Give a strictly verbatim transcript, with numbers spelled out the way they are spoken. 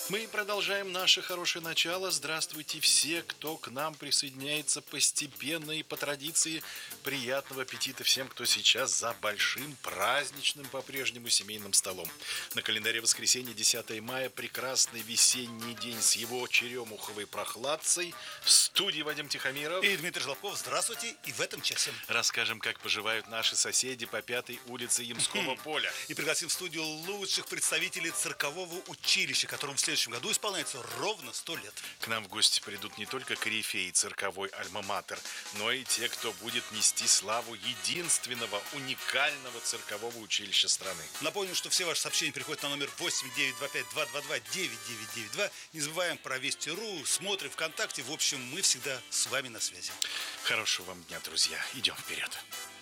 Мы продолжаем наше хорошее начало. Здравствуйте все, кто к нам присоединяется постепенно и по традиции. Приятного аппетита всем, кто сейчас за большим праздничным по-прежнему семейным столом. На календаре воскресенье десятое мая, прекрасный весенний день с его черемуховой прохладцей. В студии Вадим Тихомиров и Дмитрий Жлобков. Здравствуйте. И в этом часе расскажем, как поживают наши соседи по пятой улице Ямского поля. И пригласим в студию лучших представителей циркового училища, которому в следующем году исполняется ровно сто лет. К нам в гости придут не только корифеи цирковой альма-матер, но и те, кто будет нести славу единственного уникального циркового училища страны. Напомню, что все ваши сообщения приходят на номер восемь девять два пять два два два девять девять девять два. Не забываем про Вести точка ру, смотрим ВКонтакте. В общем, мы всегда с вами на связи. Хорошего вам дня, друзья. Идем вперед.